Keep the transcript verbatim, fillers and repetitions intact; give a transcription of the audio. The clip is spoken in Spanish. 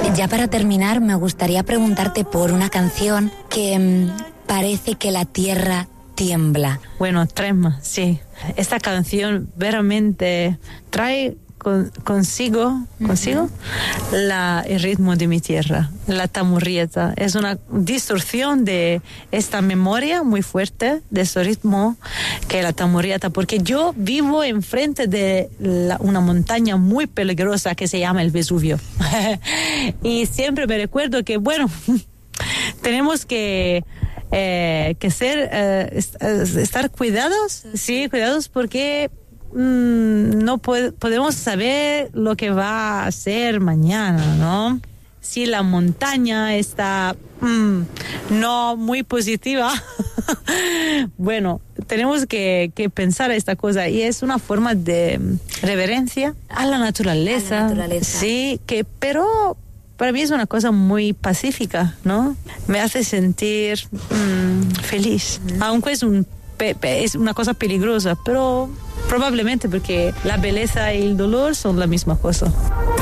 Ya para terminar, me gustaría preguntarte por una canción que mmm, parece que la tierra tiembla. Bueno, trema, sí. Esta canción veramente trae con, consigo, consigo uh-huh. la, el ritmo de mi tierra, la tamurrieta. Es una distorsión de esta memoria muy fuerte, de ese ritmo que es la tamurrieta, porque yo vivo enfrente de la, una montaña muy peligrosa que se llama el Vesubio. Y siempre me recuerdo que, bueno, tenemos que... Eh, que ser eh, est- estar cuidados, sí, cuidados porque mmm, no po- podemos saber lo que va a ser mañana, ¿no? Si la montaña está mmm, no muy positiva, bueno, tenemos que, que pensar esta cosa, y es una forma de reverencia a la naturaleza, a la naturaleza. Sí, que pero para mí es una cosa muy pacífica, ¿no? Me hace sentir mmm, feliz. Mm. Aunque es, un pe- pe- es una cosa peligrosa, pero probablemente porque la belleza y el dolor son la misma cosa.